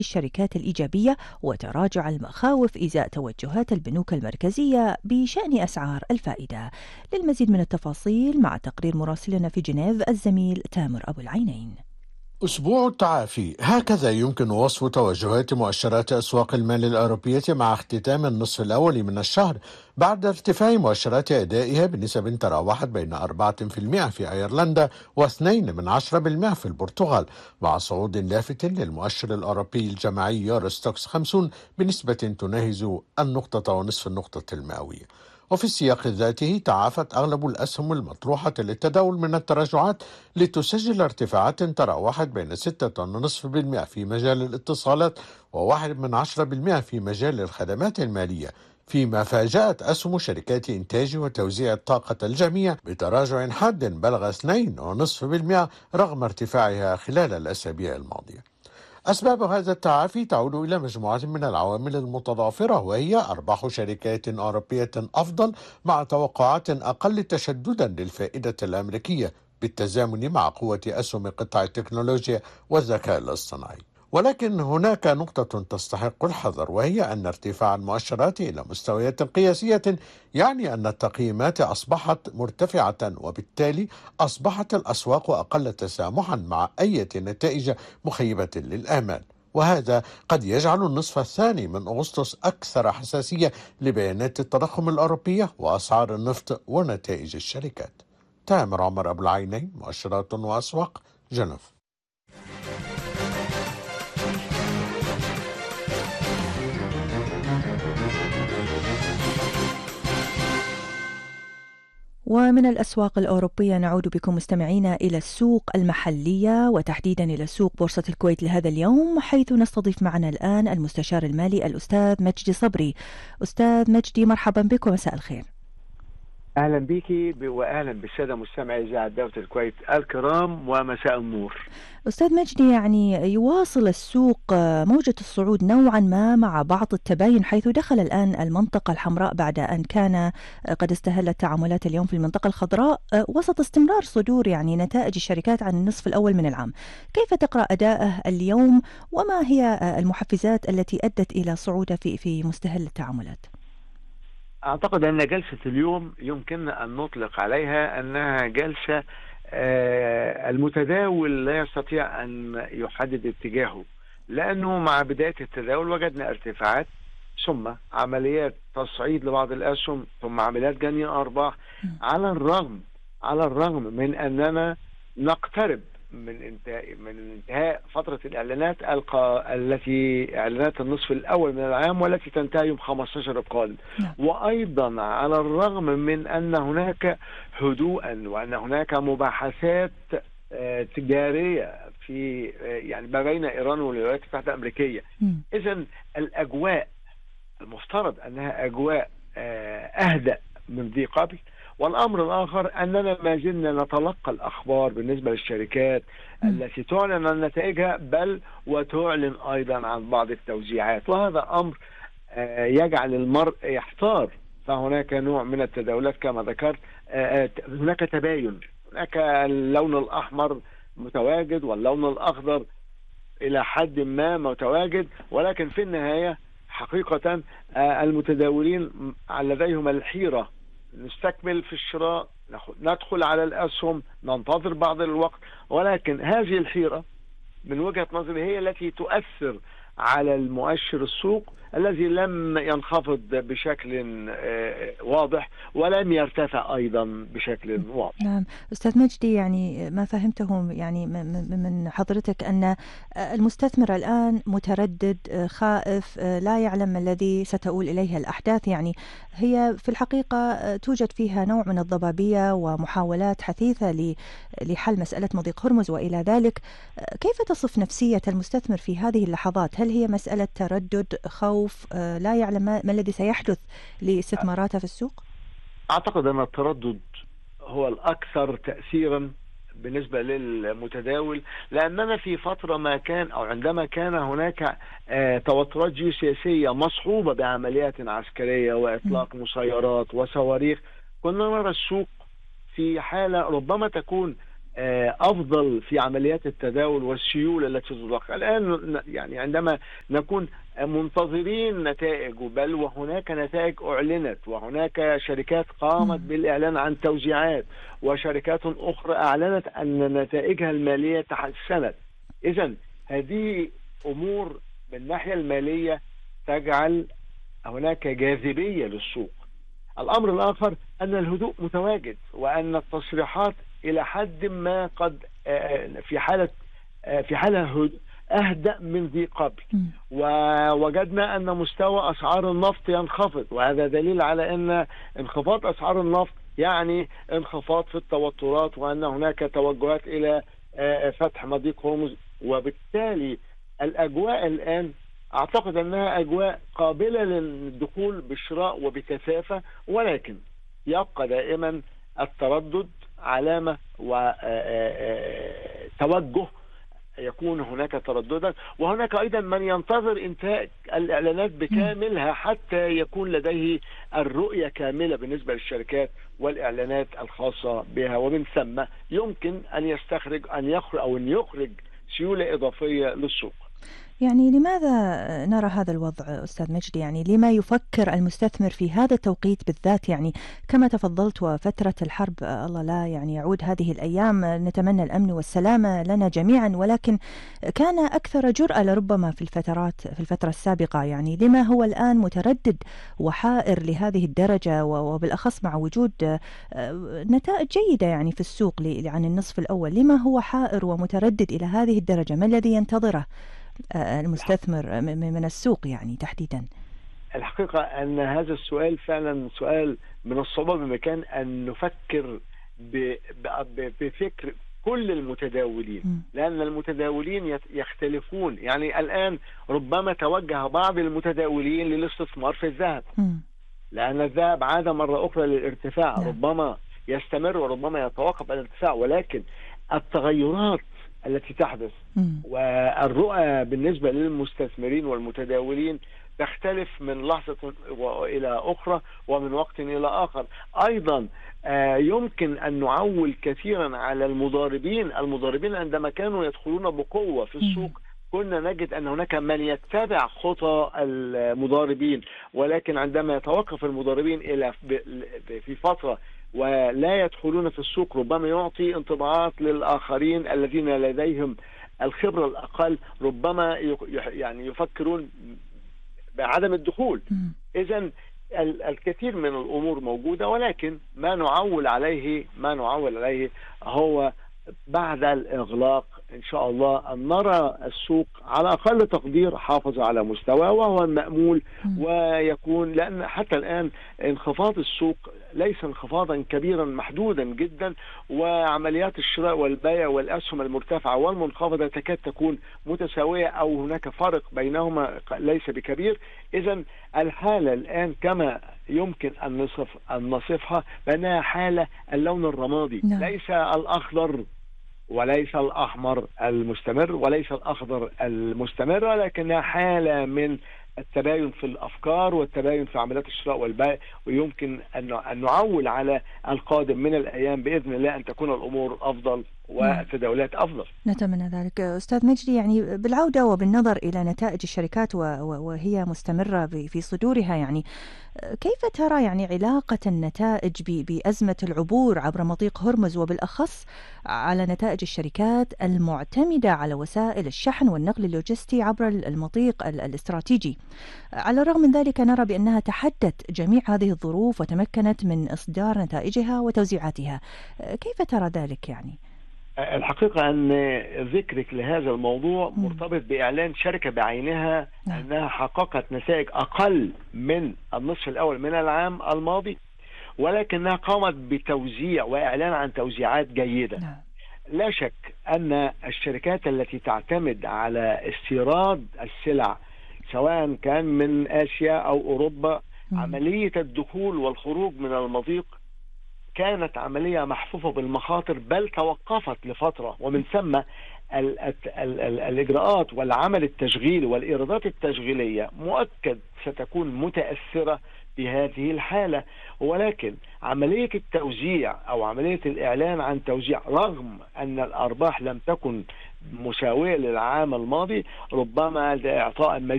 الشركات الإيجابية وتراجع المخاوف إزاء توجهات البنوك المركزية بشأن أسعار الفائدة. للمزيد من التفاصيل مع تقرير مراسلنا في جنيف الزميل تامر أبو العينين. أسبوع التعافي، هكذا يمكن وصف توجهات مؤشرات أسواق المال الأوروبية مع اختتام النصف الأول من الشهر بعد ارتفاع مؤشرات أدائها بنسب تراوحت بين 4% في أيرلندا و2% في البرتغال، مع صعود لافت للمؤشر الأوروبي الجماعي يوروستوكس 50 بنسبة تناهز النقطة ونصف النقطة المئوية. وفي السياق ذاته تعافت أغلب الأسهم المطروحة للتداول من التراجعات لتسجل ارتفاعات تراوحت بين 6.5% في مجال الاتصالات و1% في مجال الخدمات المالية، فيما فاجأت أسهم شركات إنتاج وتوزيع الطاقة الجميع بتراجع حاد بلغ 2.5% رغم ارتفاعها خلال الأسابيع الماضية. أسباب هذا التعافي تعود إلى مجموعة من العوامل المتضافرة، وهي أرباح شركات أوروبية أفضل مع توقعات أقل تشددا للفائدة الأمريكية بالتزامن مع قوة أسهم قطاع التكنولوجيا والذكاء الاصطناعي. ولكن هناك نقطة تستحق الحذر، وهي أن ارتفاع المؤشرات إلى مستويات قياسية يعني أن التقييمات أصبحت مرتفعة، وبالتالي أصبحت الأسواق أقل تسامحا مع أي نتائج مخيبة للآمال، وهذا قد يجعل النصف الثاني من أغسطس أكثر حساسية لبيانات التضخم الأوروبية وأسعار النفط ونتائج الشركات. تامر عمر أبو العينين، مؤشرات وأسواق، جنيف. ومن الأسواق الأوروبية نعود بكم مستمعينا إلى السوق المحلية وتحديدا إلى سوق بورصة الكويت لهذا اليوم، حيث نستضيف معنا الآن المستشار المالي الأستاذ مجدي صبري. أستاذ مجدي، مرحبا بك ومساء الخير. أهلا بك وأهلا بالسادة مستمعي إذاعة دولة الكويت الكرام، ومساء النور. أستاذ مجدي، يعني يواصل السوق موجة الصعود نوعا ما مع بعض التباين، حيث دخل الآن المنطقة الحمراء بعد أن كان قد استهلت تعاملات اليوم في المنطقة الخضراء وسط استمرار صدور يعني نتائج الشركات عن النصف الأول من العام. كيف تقرأ أداءه اليوم، وما هي المحفزات التي أدت إلى صعوده في مستهل التعاملات؟ أعتقد أن جلسة اليوم يمكن أن نطلق عليها أنها جلسة المتداول لا يستطيع أن يحدد اتجاهه، لأنه مع بداية التداول وجدنا ارتفاعات ثم عمليات تصعيد لبعض الأسهم ثم عمليات جني أرباح، على الرغم من أننا نقترب من انتهاء فترة الإعلانات التي إعلانات النصف الأول من العام والتي تنتهي يوم 15 القادم. وأيضا على الرغم من أن هناك هدوءا وأن هناك مباحثات تجارية في يعني ما بين إيران والولايات المتحدة الأمريكية. إذن الأجواء المفترض أنها أجواء أهدأ من ذي قبل. والأمر الآخر أننا ما زلنا نتلقى الأخبار بالنسبة للشركات التي تعلن عن نتائجها بل وتعلن أيضا عن بعض التوزيعات، وهذا أمر يجعل المرء يحتار. فهناك نوع من التداولات كما ذكرت، هناك تباين، هناك اللون الأحمر متواجد واللون الأخضر إلى حد ما متواجد، ولكن في النهاية حقيقة المتداولين لديهم الحيرة. نستكمل في الشراء، ندخل على الأسهم، ننتظر بعض الوقت، ولكن هذه الحيرة من وجهة نظري هي التي تؤثر على المؤشر السوق الذي لم ينخفض بشكل واضح ولم يرتفع أيضا بشكل واضح. نعم أستاذ مجدي، يعني ما فهمته يعني من حضرتك أن المستثمر الآن متردد، خائف، لا يعلم ما الذي ستؤول إليه الأحداث. يعني هي في الحقيقة توجد فيها نوع من الضبابية ومحاولات حثيثة لحل مسألة مضيق هرمز وإلى ذلك. كيف تصف نفسية المستثمر في هذه اللحظات؟ هل هي مسألة تردد، خوف، لا يعلم ما الذي سيحدث لاستثماراته في السوق؟ أعتقد أن التردد هو الأكثر تأثيرا بالنسبة للمتداول، لأننا في فترة ما كان أو عندما كان هناك توترات جيوسياسية مصحوبة بعمليات عسكرية وإطلاق مسيرات وصواريخ، كنا نرى السوق في حالة ربما تكون أفضل في عمليات التداول والسيولة التي تضخ الآن. يعني عندما نكون منتظرين نتائج، بل وهناك نتائج أعلنت، وهناك شركات قامت بالإعلان عن توزيعات، وشركات أخرى أعلنت أن نتائجها المالية تحسنت. إذن هذه أمور من الناحية المالية تجعل هناك جاذبية للسوق. الأمر الآخر أن الهدوء متواجد، وأن التصريحات إلى حد ما قد في حالة أهدأ من ذي قبل، ووجدنا أن مستوى أسعار النفط ينخفض، وهذا دليل على أن انخفاض أسعار النفط يعني انخفاض في التوترات، وأن هناك توجهات إلى فتح مضيق هرمز. وبالتالي الأجواء الآن أعتقد أنها أجواء قابلة للدخول بالشراء وبكثافة، ولكن يبقى دائما التردد علامة وتوجه، يكون هناك ترددا. وهناك أيضا من ينتظر انتهاء الإعلانات بكاملها حتى يكون لديه الرؤية كاملة بالنسبة للشركات والإعلانات الخاصة بها، ومن ثم يمكن أن يخرج سيولة إضافية للسوق. يعني لماذا نرى هذا الوضع أستاذ مجدي؟ يعني لما يفكر المستثمر في هذا التوقيت بالذات؟ يعني كما تفضلت، وفترة الحرب الله لا يعني يعود هذه الأيام، نتمنى الأمن والسلامة لنا جميعا، ولكن كان أكثر جرأة لربما في الفترة السابقة. يعني لما هو الآن متردد وحائر لهذه الدرجة، وبالأخص مع وجود نتائج جيدة يعني في السوق عن النصف الأول؟ لما هو حائر ومتردد إلى هذه الدرجة؟ ما الذي ينتظره المستثمر من السوق يعني تحديدا؟ الحقيقة أن هذا السؤال فعلا سؤال من الصعوبة، بمكان أن نفكر بفكر كل المتداولين، لأن المتداولين يختلفون. يعني الآن ربما توجه بعض المتداولين للاستثمار في الذهب، لأن الذهب عاد مرة أخرى للارتفاع. ربما يستمر وربما يتوقف الارتفاع، ولكن التغيرات التي تحدث والرؤى بالنسبة للمستثمرين والمتداولين تختلف من لحظة إلى أخرى ومن وقت إلى آخر. أيضا يمكن أن نعول كثيرا على المضاربين عندما كانوا يدخلون بقوة في السوق كنا نجد أن هناك من يتبع خطى المضاربين، ولكن عندما يتوقف المضاربين في فترة ولا يدخلون في السوق ربما يعطي انطباعات للآخرين الذين لديهم الخبرة الأقل، ربما يعني يفكرون بعدم الدخول. إذن الكثير من الأمور موجودة، ولكن ما نعول عليه هو بعد الإغلاق إن شاء الله أن نرى السوق على أقل تقدير حافظ على مستوى وهو المأمول، ويكون، لأن حتى الآن انخفاض السوق ليس انخفاضا كبيرا، محدودا جدا، وعمليات الشراء والبيع والأسهم المرتفعة والمنخفضة تكاد تكون متساوية أو هناك فرق بينهما ليس بكبير. إذن الحالة الآن كما يمكن أن نصفها بأنها حالة اللون الرمادي، ليس الأخضر وليس الأحمر المستمر وليس الأخضر المستمر، ولكنها حالة من التباين في الأفكار والتباين في عمليات الشراء والبيع، ويمكن أن نعول على القادم من الأيام بإذن الله أن تكون الأمور أفضل والتداولات أفضل. نتمنى ذلك. أستاذ مجدي، يعني بالعودة وبالنظر إلى نتائج الشركات وهي مستمرة في صدورها، يعني كيف ترى يعني علاقة النتائج بأزمة العبور عبر مضيق هرمز، وبالأخص على نتائج الشركات المعتمدة على وسائل الشحن والنقل اللوجستي عبر المضيق الاستراتيجي؟ على الرغم من ذلك نرى بأنها تحدت جميع هذه الظروف وتمكنت من إصدار نتائجها وتوزيعاتها. كيف ترى ذلك يعني؟ الحقيقة أن ذكرك لهذا الموضوع مرتبط بإعلان شركة بعينها أنها حققت نتائج أقل من النصف الأول من العام الماضي، ولكنها قامت بتوزيع وإعلان عن توزيعات جيدة. لا شك أن الشركات التي تعتمد على استيراد السلع سواء كان من آسيا أو أوروبا، عملية الدخول والخروج من المضيق كانت عملية محفوفة بالمخاطر، بل توقفت لفترة، ومن ثم الإجراءات والعمل التشغيلي والإيرادات التشغيلية مؤكد ستكون متأثرة بهذه الحالة. ولكن عملية التوزيع أو عملية الإعلان عن توزيع رغم أن الأرباح لم تكن مساوية للعام الماضي ربما لإعطاء